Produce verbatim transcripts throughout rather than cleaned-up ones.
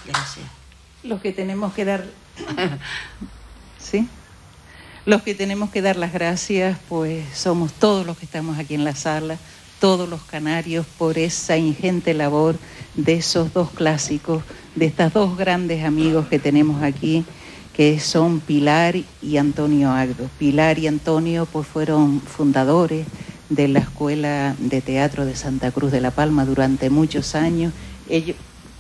Gracias. Los que tenemos que dar... ¿Sí? Los que tenemos que dar las gracias, pues somos todos los que estamos aquí en la sala, todos los canarios, por esa ingente labor de esos dos clásicos, de estos dos grandes amigos que tenemos aquí, que son Pilar y Antonio Agdo. Pilar y Antonio pues fueron fundadores de la Escuela de Teatro de Santa Cruz de la Palma durante muchos años. Ellos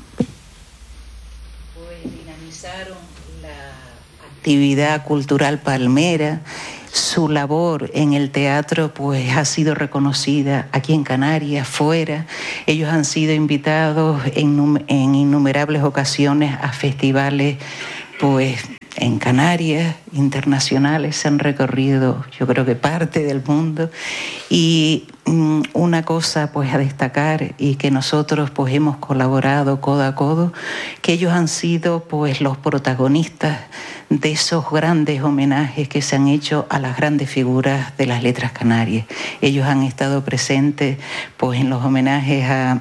pues dinamizaron la actividad cultural palmera. Su labor en el teatro pues ha sido reconocida aquí en Canarias, fuera. Ellos han sido invitados en, en innumerables ocasiones a festivales pues en Canarias, internacionales, se han recorrido yo creo que parte del mundo. Y um, una cosa pues a destacar, y que nosotros pues hemos colaborado codo a codo, que ellos han sido pues los protagonistas de esos grandes homenajes que se han hecho a las grandes figuras de las letras canarias. Ellos han estado presentes pues en los homenajes a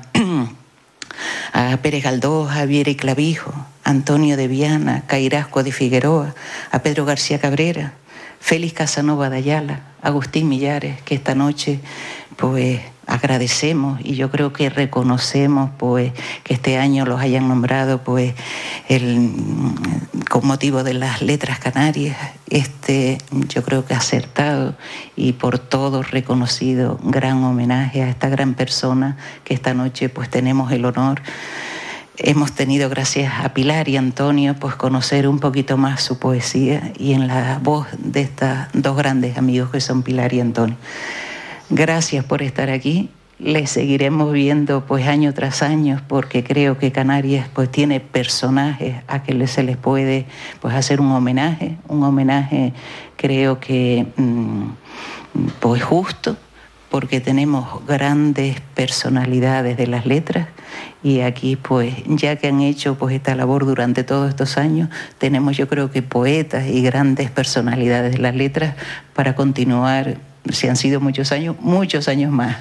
a Pérez Galdós, Javier y Clavijo, Antonio de Viana, Cairasco de Figueroa, a Pedro García Cabrera, Félix Casanova de Ayala, Agustín Millares, que esta noche pues agradecemos y yo creo que reconocemos pues que este año los hayan nombrado pues el, con motivo de las letras canarias, este yo creo que acertado y por todos reconocido gran homenaje a esta gran persona que esta noche pues tenemos el honor. Hemos tenido, gracias a Pilar y Antonio, pues conocer un poquito más su poesía y en la voz de estos dos grandes amigos que son Pilar y Antonio. Gracias por estar aquí. Les seguiremos viendo pues año tras año, porque creo que Canarias pues tiene personajes a que se les puede pues hacer un homenaje, un homenaje creo que mmm, pues justo, porque tenemos grandes personalidades de las letras y aquí pues ya que han hecho pues esta labor durante todos estos años, tenemos yo creo que poetas y grandes personalidades de las letras para continuar. Si han sido muchos años, muchos años más.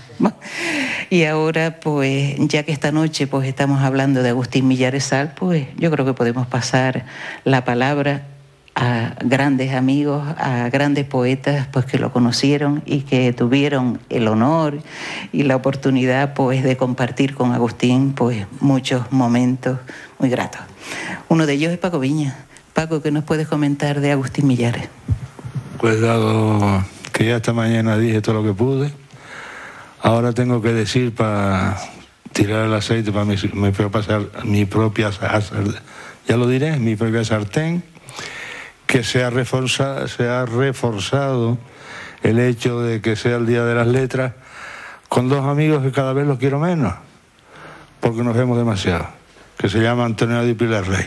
Y ahora, pues, ya que esta noche pues estamos hablando de Agustín Millares Sal, pues yo creo que podemos pasar la palabra a grandes amigos, a grandes poetas pues que lo conocieron y que tuvieron el honor y la oportunidad pues de compartir con Agustín pues muchos momentos muy gratos. Uno de ellos es Paco Viña. Paco, ¿qué nos puedes comentar de Agustín Millares? Pues dado que ya esta mañana dije todo lo que pude, ahora tengo que decir para tirar el aceite para mi, mi propia, mi propia ya lo diré, mi propia sartén, que se ha, reforzado, se ha reforzado el hecho de que sea el Día de las Letras con dos amigos que cada vez los quiero menos, porque nos vemos demasiado, que se llama Antonio y Pilar Rey.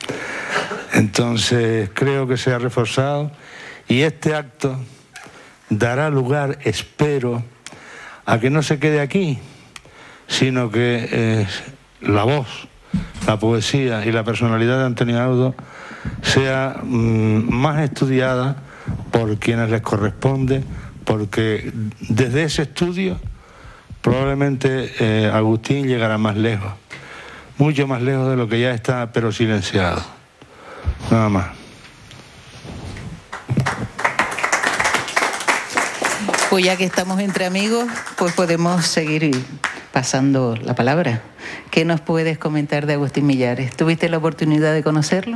Entonces creo que se ha reforzado y este acto dará lugar, espero, a que no se quede aquí, sino que eh, la voz, la poesía y la personalidad de Antonio Agdo sea mmm, más estudiada por quienes les corresponde, porque desde ese estudio probablemente eh, Agustín llegará más lejos, mucho más lejos de lo que ya está, pero silenciado. Nada más. Pues ya que estamos entre amigos, pues podemos seguir pasando la palabra. ¿Qué nos puedes comentar de Agustín Millares? ¿Tuviste la oportunidad de conocerlo?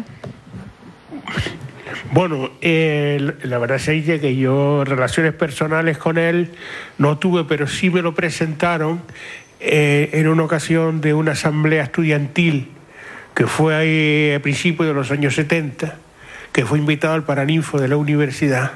Bueno, eh, la verdad es que yo relaciones personales con él no tuve, pero sí me lo presentaron eh, en una ocasión de una asamblea estudiantil que fue ahí a principios de los años setenta, que fue invitado al Paraninfo de la universidad.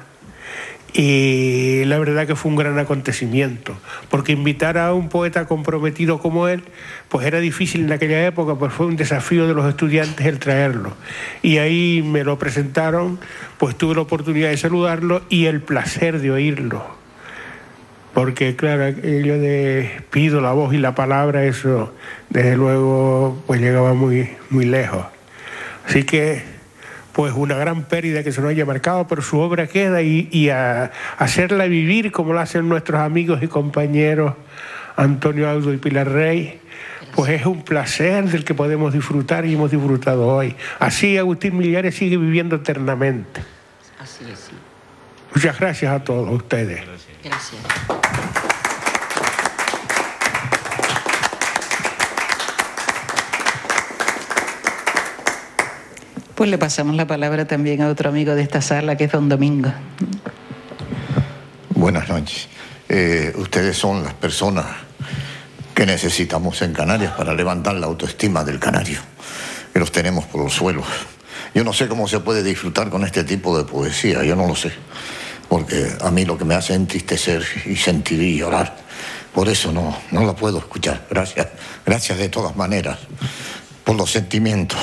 Y la verdad que fue un gran acontecimiento, porque invitar a un poeta comprometido como él pues era difícil en aquella época, pues fue un desafío de los estudiantes el traerlo, y ahí me lo presentaron, pues tuve la oportunidad de saludarlo y el placer de oírlo, porque claro, yo de pido la voz y la palabra, eso desde luego pues llegaba muy, muy lejos, así que pues una gran pérdida que se nos haya marcado, pero su obra queda y, y a, a hacerla vivir como lo hacen nuestros amigos y compañeros Antonio Agdo y Pilar Rey, pues es un placer del que podemos disfrutar y hemos disfrutado hoy. Así Agustín Millares sigue viviendo eternamente. Así es, sí. Muchas gracias a todos ustedes. Gracias. Pues le pasamos la palabra también a otro amigo de esta sala, que es don Domingo. Buenas noches. Eh, ustedes son las personas que necesitamos en Canarias para levantar la autoestima del canario, que los tenemos por los suelos. Yo no sé cómo se puede disfrutar con este tipo de poesía, yo no lo sé, porque a mí lo que me hace entristecer y sentir y llorar, por eso no, no la puedo escuchar. Gracias, gracias de todas maneras por los sentimientos.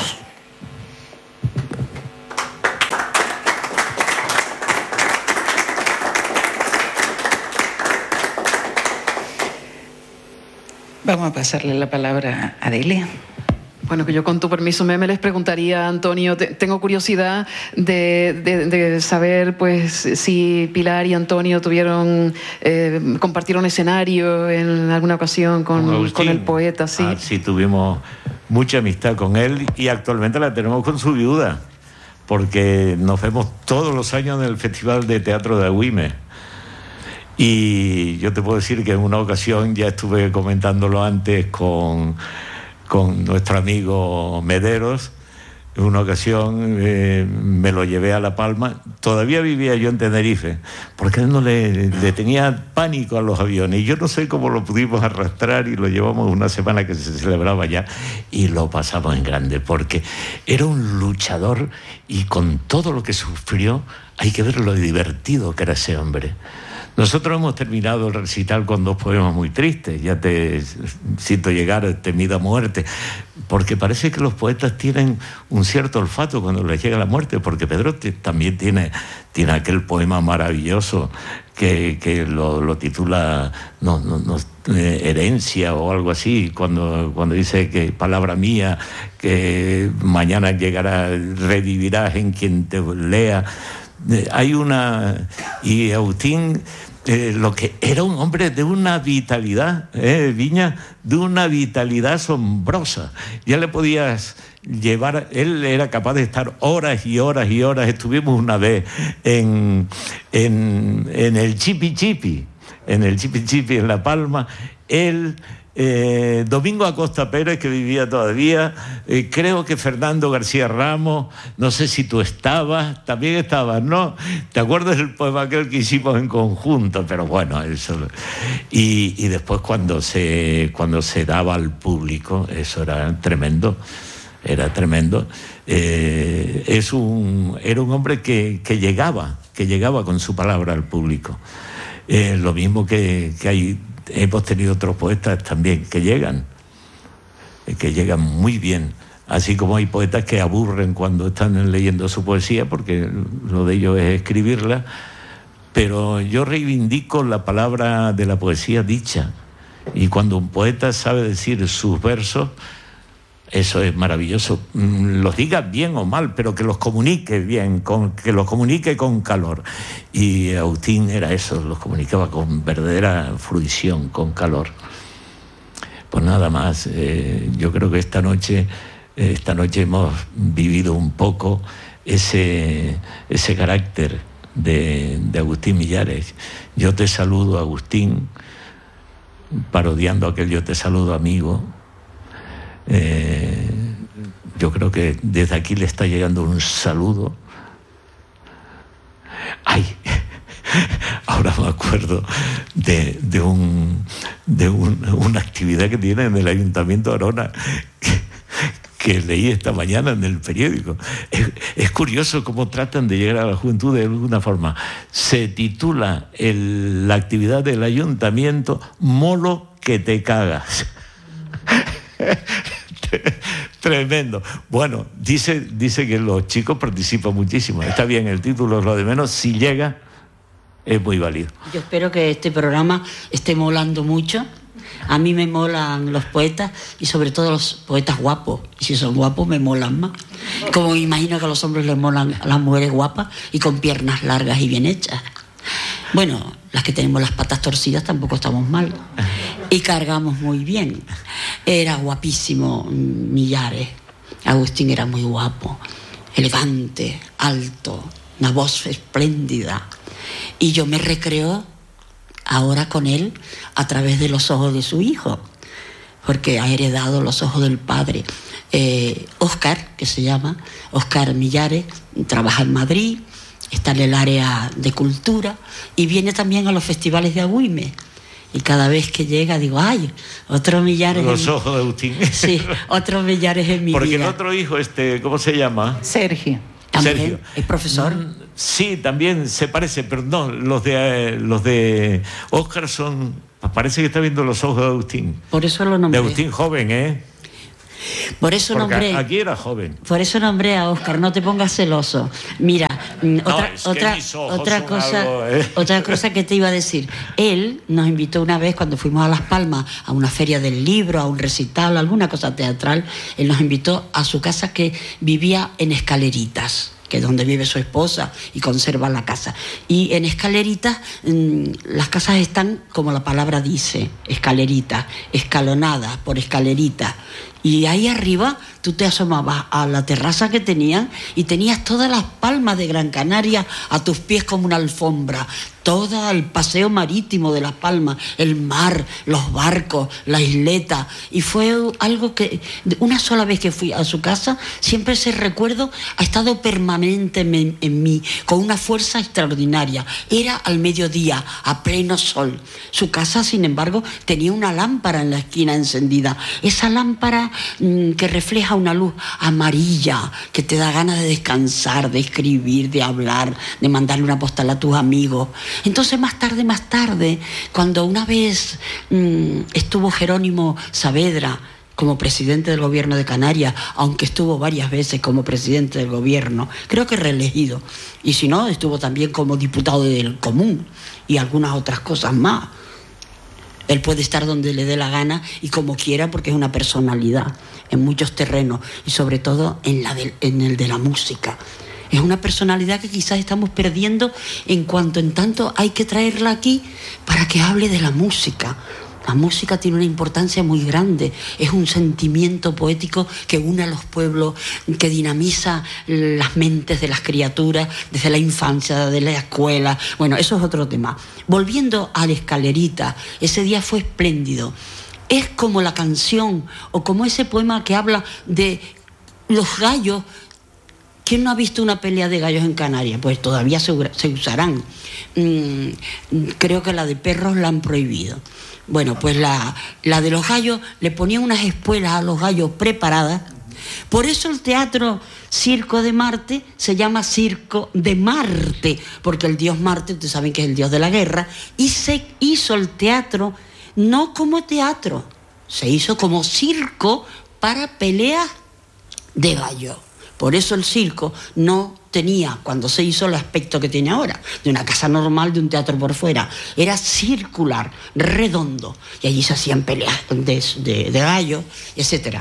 Vamos a pasarle la palabra a Delia. Bueno, que yo con tu permiso me, me les preguntaría, Antonio, te, tengo curiosidad de, de, de saber pues si Pilar y Antonio tuvieron, eh, compartieron escenario en alguna ocasión con, con, con el poeta, ¿sí? Ah, sí, tuvimos mucha amistad con él y actualmente la tenemos con su viuda, porque nos vemos todos los años en el Festival de Teatro de Agüime. Y yo te puedo decir que en una ocasión, ya estuve comentándolo antes con, con nuestro amigo Mederos, en una ocasión eh, me lo llevé a La Palma. Todavía vivía yo en Tenerife, porque él no le, le tenía pánico a los aviones, y yo no sé cómo lo pudimos arrastrar y lo llevamos una semana que se celebraba ya y lo pasamos en grande, porque era un luchador, y con todo lo que sufrió hay que ver lo divertido que era ese hombre. Nosotros hemos terminado el recital con dos poemas muy tristes. Ya te siento llegar, temida muerte, porque parece que los poetas tienen un cierto olfato cuando les llega la muerte, porque Pedro también tiene, tiene aquel poema maravilloso que, que lo, lo titula no, no, no, eh, Herencia o algo así, cuando, cuando dice que palabra mía, que mañana llegará, revivirás en quien te lea. Eh, hay una... Y Agustín... Eh, lo que era un hombre de una vitalidad, eh, Viña, de una vitalidad asombrosa. Ya le podías llevar, él era capaz de estar horas y horas y horas. Estuvimos una vez en, en, en el Chipi Chipi, en el Chipi Chipi en La Palma. Él... Eh, Domingo Acosta Pérez, que vivía todavía, eh, creo que Fernando García Ramos, no sé si tú estabas, también estabas, ¿no? ¿Te acuerdas del poema aquel que hicimos en conjunto? Pero bueno, eso... Y, y después cuando se, cuando se daba al público, eso era tremendo, era tremendo. Eh, es un, era un hombre que, que llegaba, que llegaba con su palabra al público. Eh, lo mismo que, que hay... Hemos tenido otros poetas también que llegan, que llegan muy bien, así como hay poetas que aburren cuando están leyendo su poesía, porque lo de ellos es escribirla, pero yo reivindico la palabra de la poesía dicha, y cuando un poeta sabe decir sus versos, eso es maravilloso. Los diga bien o mal, pero que los comunique bien, con, que los comunique con calor. Y Agustín era eso, los comunicaba con verdadera fruición, con calor. Pues nada más, eh, yo creo que esta noche, eh, esta noche hemos vivido un poco ese, ese carácter de, de Agustín Millares. Yo te saludo, Agustín, parodiando aquel yo te saludo, amigo. Eh, yo creo que desde aquí le está llegando un saludo. Ay, ahora me acuerdo de, de, un, de un, una actividad que tiene en el Ayuntamiento de Arona, que, que leí esta mañana en el periódico. Es, es curioso cómo tratan de llegar a la juventud de alguna forma. Se titula el, la actividad del Ayuntamiento Molo que te cagas. Tremendo. Bueno, dice, dice que los chicos participan muchísimo. Está bien el título, lo de menos, si llega, es muy válido. Yo espero que este programa esté molando mucho. A mí me molan los poetas y sobre todo los poetas guapos. Y si son guapos, me molan más. Como me imagino que a los hombres les molan a las mujeres guapas y con piernas largas y bien hechas. Bueno, las que tenemos las patas torcidas tampoco estamos mal. Y cargamos muy bien. Era guapísimo Millares. Agustín era muy guapo, elegante, alto, una voz espléndida. Y yo me recreo ahora con él a través de los ojos de su hijo, porque ha heredado los ojos del padre. Eh, Óscar, que se llama, Óscar Millares, trabaja en Madrid, está en el área de cultura y viene también a los festivales de Agüime. Y cada vez que llega digo, ay, otro Millares. Los en... ojos de Agustín. Sí, otro Millares en mi Porque vida. el otro hijo, este, ¿cómo se llama? Sergio. También Sergio. es profesor. Mm, sí, también se parece, pero no, los de eh, los de Óscar son, parece que está viendo los ojos de Agustín. Por eso lo De nombré. Agustín joven, ¿eh? Por eso Porque nombré. aquí era joven. Por eso nombré a Óscar, no te pongas celoso. Mira, mm, No, otra, es que otra, mis ojos otra son cosa, algo, ¿eh? otra cosa que te iba a decir. Él nos invitó una vez cuando fuimos a Las Palmas a una feria del libro, a un recital, alguna cosa teatral. Él nos invitó a su casa que vivía en Escaleritas, que es donde vive su esposa y conserva la casa. Y en Escaleritas mmm, las casas están, como la palabra dice, escaleritas, escalonadas por escaleritas. Y ahí arriba tú te asomabas a la terraza que tenían y tenías todas las palmas de Gran Canaria a tus pies como una alfombra. Todo el paseo marítimo de Las Palmas, el mar, los barcos, la isleta. Y fue algo que, una sola vez que fui a su casa, siempre ese recuerdo ha estado permanente en, en mí, con una fuerza extraordinaria. Era al mediodía, a pleno sol. Su casa, sin embargo, tenía una lámpara en la esquina encendida. Esa lámpara mmm, que refleja una luz amarilla, que te da ganas de descansar, de escribir, de hablar, de mandarle una postal a tus amigos. Entonces más tarde, más tarde, cuando una vez mmm, estuvo Jerónimo Saavedra como presidente del gobierno de Canarias, aunque estuvo varias veces como presidente del gobierno, creo que reelegido, y si no, estuvo también como diputado del Común y algunas otras cosas más. Él puede estar donde le dé la gana y como quiera porque es una personalidad en muchos terrenos y sobre todo en, la de, en el de la música. Es una personalidad que quizás estamos perdiendo en cuanto en tanto hay que traerla aquí para que hable de la música. La música tiene una importancia muy grande, es un sentimiento poético que une a los pueblos, que dinamiza las mentes de las criaturas desde la infancia, de la escuela. Bueno, eso es otro tema. Volviendo a la Escalerita, ese día fue espléndido. Es como la canción o como ese poema que habla de los gallos. ¿Quién no ha visto una pelea de gallos en Canarias? Pues todavía se, se usarán. Mm, creo que la de perros la han prohibido. Bueno, pues la, la de los gallos, le ponían unas espuelas a los gallos preparadas. Por eso el teatro Circo de Marte se llama Circo de Marte, porque el dios Marte, ustedes saben que es el dios de la guerra, y se hizo el teatro no como teatro, se hizo como circo para peleas de gallos. Por eso el circo no tenía, cuando se hizo, el aspecto que tiene ahora, de una casa normal, de un teatro por fuera. Era circular, redondo, y allí se hacían peleas de, de, de gallos, etcétera.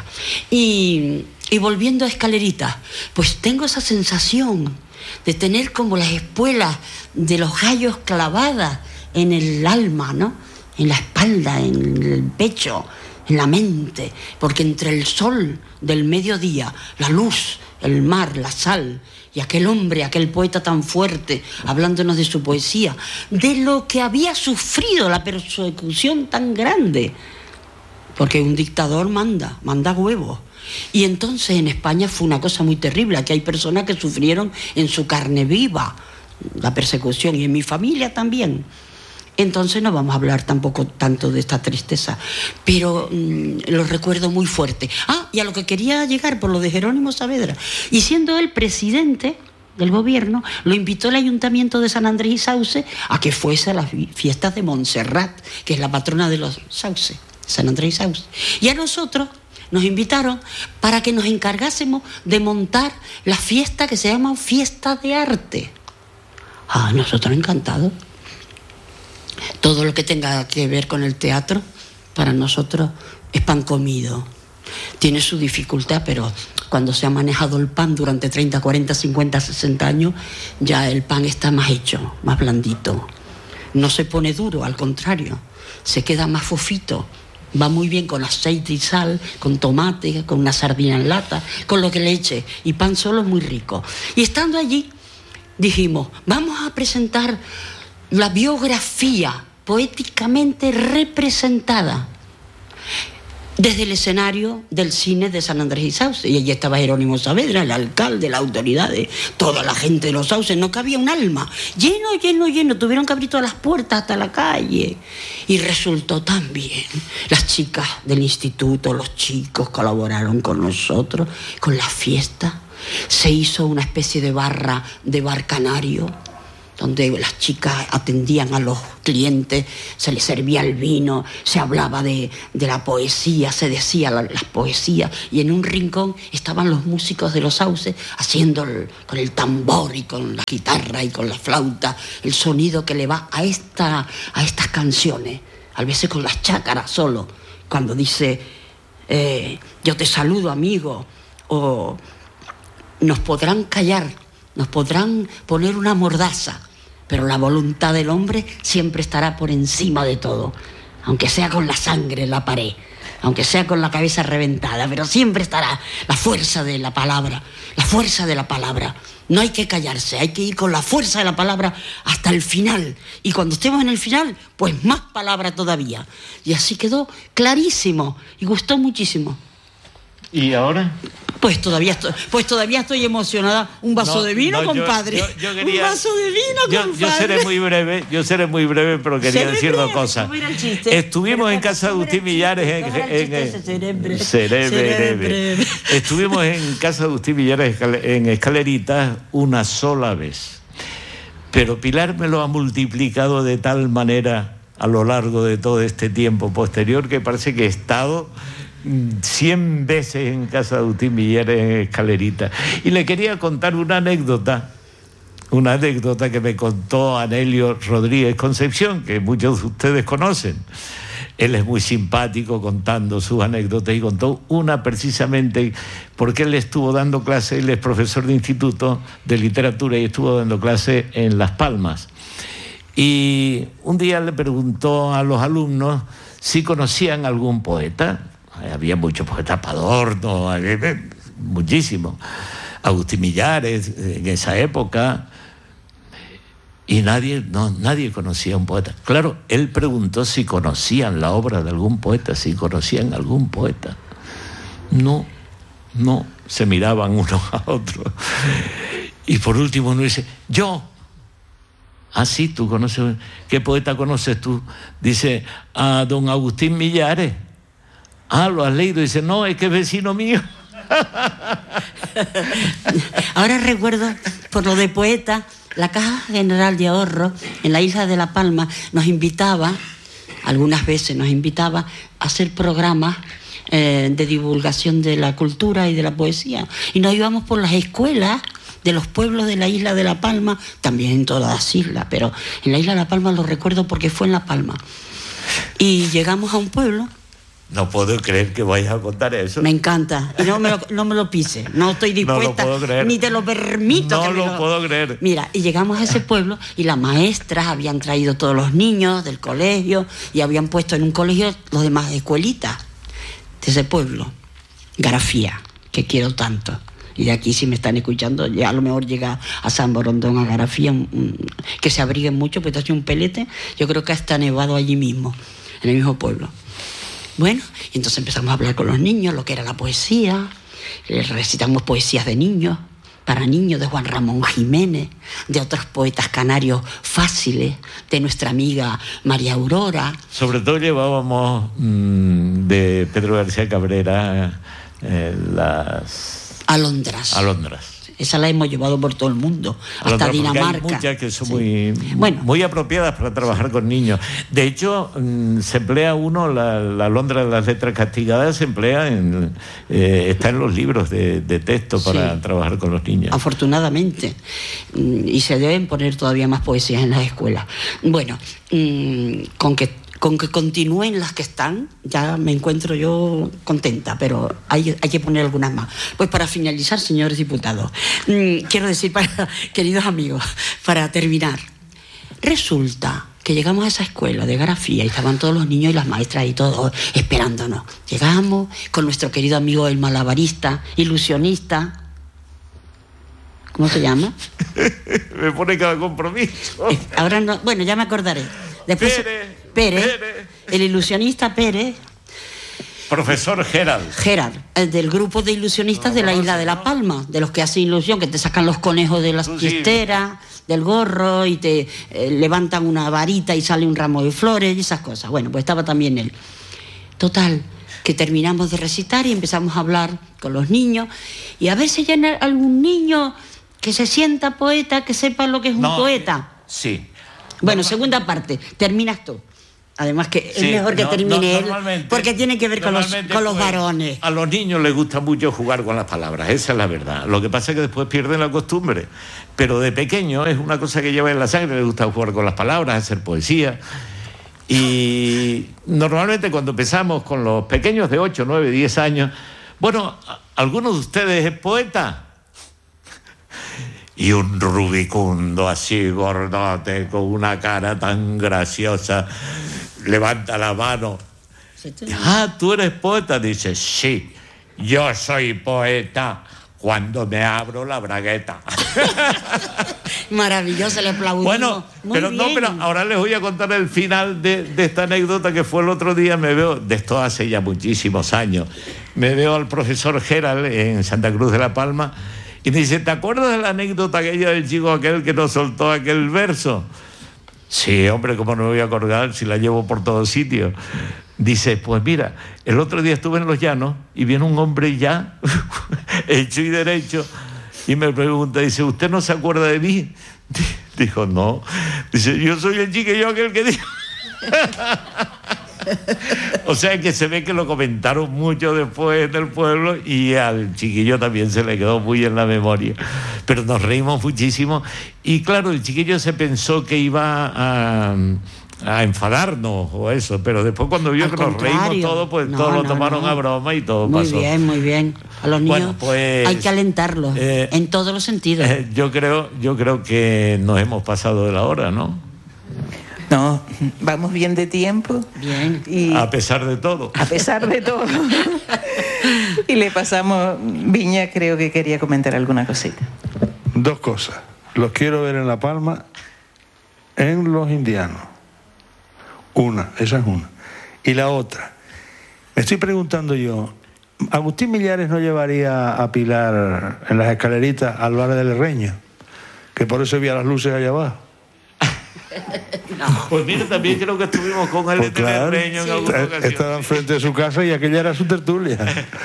Y, y volviendo a Escaleritas, pues tengo esa sensación de tener como las espuelas de los gallos clavadas en el alma, ¿no? En la espalda, en el pecho, en la mente, porque entre el sol del mediodía, la luz, el mar, la sal, y aquel hombre, aquel poeta tan fuerte, hablándonos de su poesía, de lo que había sufrido la persecución tan grande, porque un dictador manda, manda huevos. Y entonces en España fue una cosa muy terrible, aquí hay personas que sufrieron en su carne viva la persecución, y en mi familia también. Entonces no vamos a hablar tampoco tanto de esta tristeza, pero mmm, lo recuerdo muy fuerte. Ah, y a lo que quería llegar por lo de Jerónimo Saavedra. Y siendo él presidente del gobierno, lo invitó el Ayuntamiento de San Andrés y Sauce a que fuese a las fiestas de Montserrat, que es la patrona de los Sauce, San Andrés y Sauce. Y a nosotros nos invitaron para que nos encargásemos de montar la fiesta que se llama Fiesta de Arte. Ah, nosotros encantados. Todo lo que tenga que ver con el teatro, para nosotros es pan comido. Tiene su dificultad, pero cuando se ha manejado el pan durante treinta, cuarenta, cincuenta, sesenta años, ya el pan está más hecho, más blandito. No se pone duro, al contrario, se queda más fofito, Va muy bien con aceite y sal, con tomate, con una sardina en lata, con lo que le eche. Y pan solo es muy rico. Y estando allí, dijimos, vamos a presentar la biografía poéticamente representada desde el escenario del cine de San Andrés y Sauce. Y allí estaba Jerónimo Saavedra, el alcalde, las autoridades, toda la gente de los Sauces, no cabía un alma. Lleno, lleno, lleno. Tuvieron que abrir todas las puertas hasta la calle. Y resultó tan bien. Las chicas del instituto, los chicos colaboraron con nosotros, con la fiesta. Se hizo una especie de barra, de bar canario, donde las chicas atendían a los clientes, se les servía el vino, se hablaba de, de la poesía, se decía la, las poesías, y en un rincón estaban los músicos de los Sauces haciendo el, con el tambor y con la guitarra y con la flauta el sonido que le va a, esta, a estas canciones, a veces con las chácaras solo, cuando dice eh, yo te saludo amigo, o nos podrán callar, nos podrán poner una mordaza, pero la voluntad del hombre siempre estará por encima de todo, aunque sea con la sangre en la pared, aunque sea con la cabeza reventada, pero siempre estará la fuerza de la palabra, la fuerza de la palabra. No hay que callarse, hay que ir con la fuerza de la palabra hasta el final. Y cuando estemos en el final, pues más palabra todavía. Y así quedó clarísimo y gustó muchísimo. ¿Y ahora? Pues todavía estoy, pues todavía estoy emocionada. Un vaso No, de vino, no, yo- compadre. yo- yo quería- Un vaso de vino, Yo, compadre. yo seré muy breve, yo seré muy breve, pero quería Seré decir dos breve, cosas. ¿cómo era el chiste? Estuvimos en Pero casa de ¿cómo era el Agustín Millares en, chiste? ¿Cómo era el en- chiste ese? Seré breve. seré Seré breve. breve. Estuvimos en casa de Agustín Millares en Escaleritas una sola vez. Pero Pilar me lo ha multiplicado de tal manera a lo largo de todo este tiempo posterior que parece que he estado cien veces en casa de Agustín Millares en Escaleritas. Y le quería contar una anécdota, una anécdota que me contó Anelio Rodríguez Concepción, que muchos de ustedes conocen. Él es muy simpático contando sus anécdotas y contó una precisamente porque él estuvo dando clase, él es profesor de instituto de literatura y estuvo dando clase en Las Palmas. Y un día le preguntó a los alumnos si conocían algún poeta. Había muchos poetas, Padorno, muchísimos. Agustín Millares en esa época. Y nadie, no, nadie conocía a un poeta. Claro, él preguntó si conocían la obra de algún poeta, si conocían algún poeta. No, no, se miraban unos a otros. Y por último uno dice, yo. Ah, sí, tú conoces. ¿Qué poeta conoces tú? Dice, a don Agustín Millares. Ah, ¿lo has leído? Dice, no, es que es vecino mío. Ahora recuerdo, por lo de poeta, la Caja General de Ahorro en la isla de La Palma nos invitaba, algunas veces nos invitaba a hacer programas eh, de divulgación de la cultura y de la poesía. Y nos íbamos por las escuelas de los pueblos de la isla de La Palma, también en todas las islas, pero en la isla de La Palma lo recuerdo porque fue en La Palma. Y llegamos a un pueblo. No puedo creer que vayas a contar eso. Me encanta. Y no me lo, no me lo pises. No estoy dispuesta. No lo puedo creer. Ni te lo permito. No que me lo puedo creer. Mira, y llegamos a ese pueblo y las maestras habían traído todos los niños del colegio y habían puesto en un colegio los demás escuelitas de ese pueblo. Garafía, que quiero tanto. Y de aquí, si me están escuchando, ya a lo mejor llega a San Borondón, a Garafía, un, un, que se abriguen mucho, porque está un pelete. Yo creo que hasta nevado allí mismo, en el mismo pueblo. Bueno, y entonces empezamos a hablar con los niños, lo que era la poesía. Les recitamos poesías de niños, para niños, de Juan Ramón Jiménez, de otros poetas canarios fáciles, de nuestra amiga María Aurora. Sobre todo llevábamos mmm, de Pedro García Cabrera eh, las... Alondras. Alondras. Esa la hemos llevado por todo el mundo, hasta Dinamarca. Hay muchas que son sí. muy, bueno. muy apropiadas para trabajar con niños. De hecho, mmm, se emplea uno, la, la alondra de las letras castigadas, se emplea, en, eh, está en los libros de, de texto para sí. trabajar con los niños. Afortunadamente. Y se deben poner todavía más poesías en las escuelas. Bueno, mmm, con que con que continúen las que están, ya me encuentro yo contenta, pero hay, hay que poner algunas más. Pues para finalizar, señores diputados, mmm, quiero decir, para, queridos amigos, para terminar, resulta que llegamos a esa escuela de grafía y estaban todos los niños y las maestras y todos esperándonos. Llegamos con nuestro querido amigo el malabarista, ilusionista. ¿Cómo se llama? Me pone cada compromiso. Ahora no, bueno, ya me acordaré. Después, Pérez, Pérez, Pérez. el ilusionista Pérez. Profesor Gerald. Gerard, el del grupo de ilusionistas No, de la no, isla no, de La no. Palma, de los que hacen ilusión, que te sacan los conejos de las Tú sí. chisteras, del gorro, y te eh, levantan una varita y sale un ramo de flores y esas cosas. Bueno, pues estaba también él. Total, que terminamos de recitar y empezamos a hablar con los niños, y a veces ya hay algún niño que se sienta poeta, que sepa lo que es un No, poeta. Sí. Bueno, segunda parte, terminas tú. Además que Sí, es mejor que no, termine no, él, normalmente- porque tiene que ver con los, normalmente, con los pues, varones. A los niños les gusta mucho jugar con las palabras, esa es la verdad. Lo que pasa es que después pierden la costumbre. Pero de pequeño es una cosa que lleva en la sangre, les gusta jugar con las palabras, hacer poesía. Y normalmente cuando empezamos con los pequeños de ocho, nueve, diez años, bueno, ¿alguno de ustedes es poeta? Y un rubicundo así, gordote, con una cara tan graciosa, levanta la mano. Ah, ¿tú eres poeta? Dice, sí, yo soy poeta cuando me abro la bragueta. Maravilloso, le aplaudimos. Bueno, Muy pero bien. no, pero ahora les voy a contar el final de, de esta anécdota que fue el otro día. Me veo, de esto hace ya muchísimos años, me veo al profesor Gerald en Santa Cruz de la Palma y me dice, ¿te acuerdas de la anécdota aquella del chico aquel que nos soltó aquel verso? Sí, hombre, ¿cómo no me voy a acordar si la llevo por todos sitios? Dice, pues mira, el otro día estuve en Los Llanos y viene un hombre ya, hecho y derecho, y me pregunta, dice, ¿usted no se acuerda de mí? Dijo, no. Dice, yo soy el chiquillo aquel que dijo. O sea que se ve que lo comentaron mucho después en el pueblo y al chiquillo también se le quedó muy en la memoria. Pero nos reímos muchísimo y claro, el chiquillo se pensó que iba a, a enfadarnos o eso, pero después cuando vio Al que nos reímos contrario. todos, pues No, todos lo no, tomaron no. a broma y todo Muy pasó. bien, muy bien. A los niños Bueno, pues, hay que alentarlos eh, en todos los sentidos. Eh, yo creo, yo creo que nos hemos pasado de la hora, ¿no? No, vamos bien de tiempo. Bien. Y A pesar de todo. a pesar de todo. Y le pasamos, Viña creo que quería comentar alguna cosita. Dos cosas. Los quiero ver en La Palma, en Los Indianos. Una, esa es una. Y la otra, me estoy preguntando yo, ¿Agustín Millares no llevaría a Pilar en las escaleritas al bar del Herreño? Que por eso había las luces allá abajo. Pues mira, también creo que estuvimos con él Pues en claro, el Reño en alguna ocasión. estaba enfrente de su casa y aquella era su tertulia.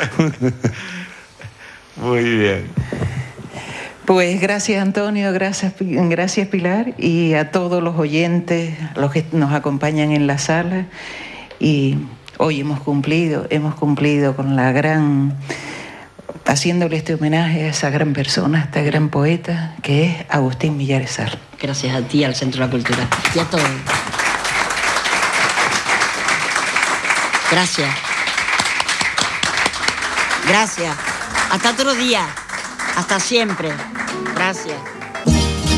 Muy bien. Pues gracias Antonio, gracias, Pi- gracias Pilar y a todos los oyentes, a los que nos acompañan en la sala. Y hoy hemos cumplido, hemos cumplido con la gran, haciéndole este homenaje a esa gran persona, a esta gran poeta que es Agustín Millares Sal. Gracias a ti, al Centro de la Cultura. Y a todos. Gracias. Gracias. Hasta otro día. Hasta siempre. Gracias.